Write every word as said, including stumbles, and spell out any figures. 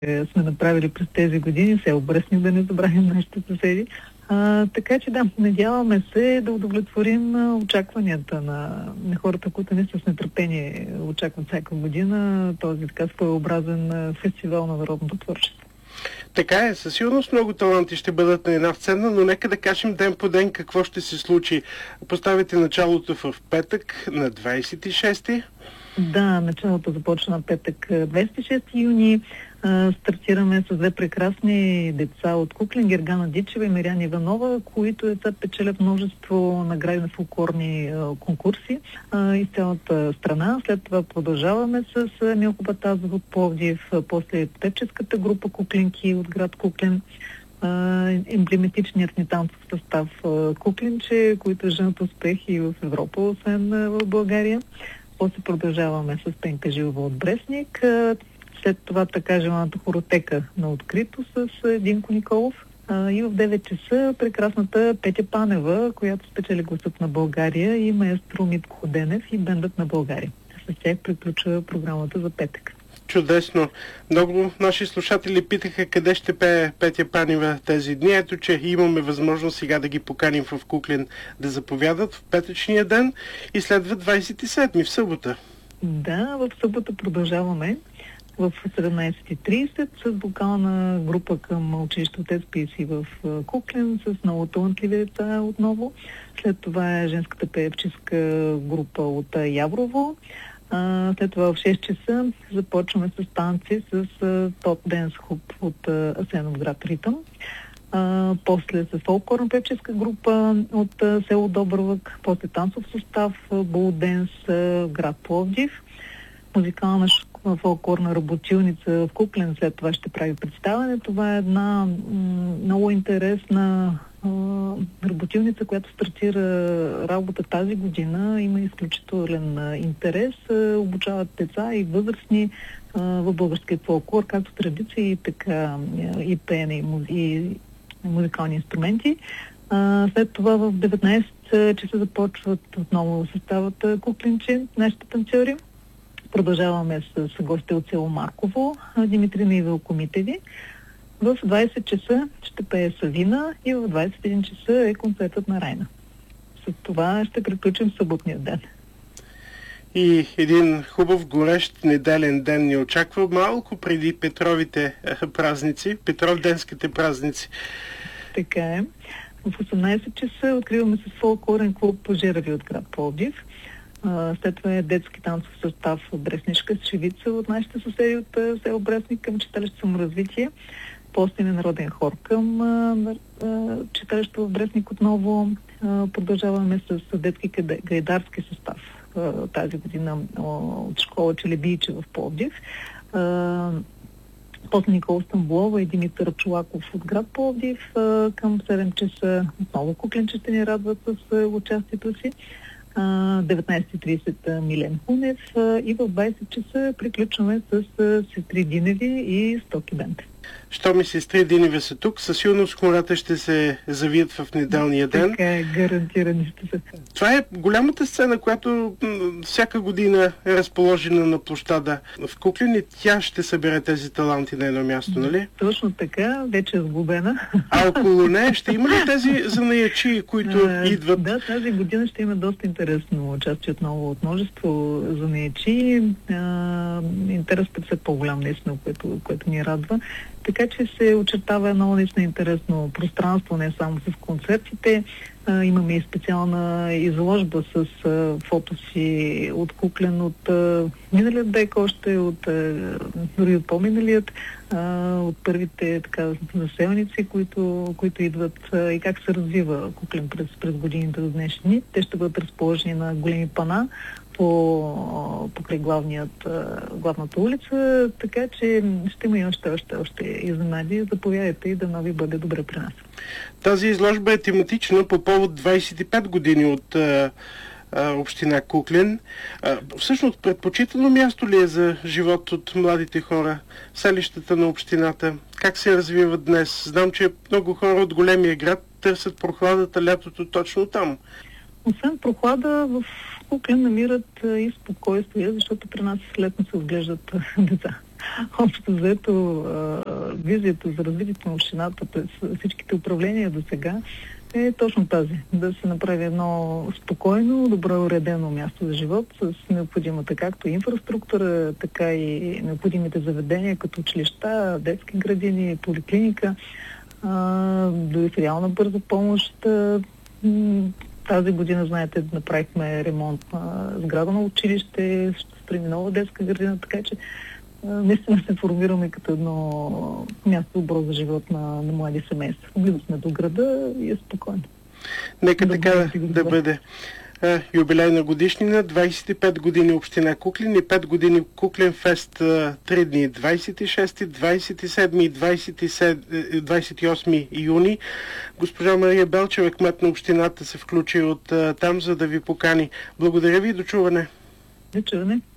сме направили през тези години, село Брестник, да не забравим нашите съседи. А, така че да, надяваме се да удовлетворим очакванията на, на хората, които не са с нетърпение очакват всяка година този така своеобразен фестивал на народното творчество. Така е, със сигурност много таланти ще бъдат на една сцена, но нека да кажем ден по ден какво ще се случи. Поставите началото в петък на двадесет и шести. Да, началото започна на петък, двадесет и шести юни. Стартираме с две прекрасни деца от Куклен, Гергана Дичева и Миряна Иванова, които деца печелят множество награди на фолклорни конкурси из цялата страна. След това продължаваме с Милко Батазов от Пловдив, после певческата група Кукленки от град Куклен, емблематичният ни танцов състав Кукленче, които женат успехи в Европа, освен в България. После продължаваме с Пенка Жилова от Брестник. След това така желаната хоротека на открито с Динко Николов. А, и в девет часа прекрасната Петя Панева, която спечели гласът на България, и маестро Митко Денев и бендът на България. С тях приключва програмата за петък. Чудесно. Много наши слушатели питаха къде ще пее Петя Панева тези дни. Ето, че имаме възможност сега да ги поканим в Куклен да заповядат в петъчния ден и следва двадесет и седми в събота. Да, в събота продължаваме в седемнадесет и тридесет с вокална група към училище Отец Писи в Куклен с много талантливи деца отново. След това е женската певческа група от Яврово. А, след това в шест часа започваме с танци с Топ Денс Хуп от Асеновград Ритъм. А, после с фолклорна певческа група от а, село Добровък, после танцов състав Бул Денс град Пловдив. Музикална фолклорна работилница в Куклен след това ще прави представяне. Това е една м- много интересна м- работилница, която стартира работа тази година. Има изключителен а, интерес. А, обучават деца и възрастни а, в българския фолклор, както традиции, така и пеене и, музи- и музикални инструменти. А, след това в деветнадесет часа започват отново съставата Кукленче, нашите танцори. Продължаваме с, с гости от село Марково, Димитрина и Вълко Митеви. В двадесет часа ще пее Савина и в двадесет и един часа е концертът на Райна. С това ще приключим съботния ден. И един хубав горещ неделен ден ни очаква малко преди Петровите празници, Петровденските празници. Така е. В осемнадесет часа откриваме с фолклорен клуб Пожерави от град Пловдив. Uh, след това е детски танцов състав Бреснишка с Шевица от нашите съседи от uh, село Брестник към читалище Саморазвитие. После на народен хор към uh, uh, читалището в Брестник отново. Uh, продължаваме с детски гайдарски състав uh, тази година uh, от школа Челебийче в Пловдив. Uh, после Никола Стамбулова и Димитър Чулаков от град Пловдив. Uh, към седем часа отново Кукленче ще ни радват с uh, участието си. деветнадесет и тридесет Милен Хунев и в двадесет часа приключваме с Сестри Диневи и Стоки Бенд. Що ми сестри Диневи са тук, със сигурност хората ще се завият в неделния ден. Така е, гарантирани ще се. Това е голямата сцена, която всяка година е разположена на площада в Куклен и тя ще събере тези таланти на едно място, нали? Точно така, вече е сглобена. А около нея ще има ли тези занаячи, които а, идват? Да, тази година ще има доста интересно участие отново от множество занаячи. Интересът е все по-голям, наистина, което, което ни радва. Така че се очертава едно наистина интересно пространство, не само с концертите. А, имаме и специална изложба с а, фотоси от Куклен от а, миналият век, още от а, дори от по-миналият, а, от първите така заселници, които, които идват а, и как се развива Куклен през, през годините до днешни дни. Те ще бъдат разположени на големи пана по покрай главният, главната улица, така че ще има и още, още, още изненади. Заповядайте и да нови бъде добре при нас. Тази изложба е тематична по повод двадесет и пет години от а, а, община Куклен. А, всъщност, предпочитано място ли е за живот от младите хора, селищата на общината? Как се развиват днес? Знам, че много хора от големия град търсят прохладата лятото точно там. Освен прохлада, в Куклен намират и спокойствие, защото при нас летно се отглеждат деца. общо взето визията за развитието на общината през всичките управления до сега е точно тази. Да се направи едно спокойно, добро уредено място за живот с необходимата както инфраструктура, така и необходимите заведения, като училища, детски градини, поликлиника, дори филиална бърза помощ. Тази година, знаете, направихме ремонт на сграда на училище, ще строим нова детска градина, така че наистина се формираме като едно място добро за живот на, на млади семейства. Близо сме до града и е спокойно. Нека да така да, да бъде. А, юбилейна годишнина, двайсет и пет години община Куклен и пет години Куклен фест, три дни, двайсет и шести, двайсет и седми и двайсет и осми юни. Госпожа Мария Белчева, кмет на общината, се включи от а, там, за да ви покани. Благодаря ви и до чуване. До чуване.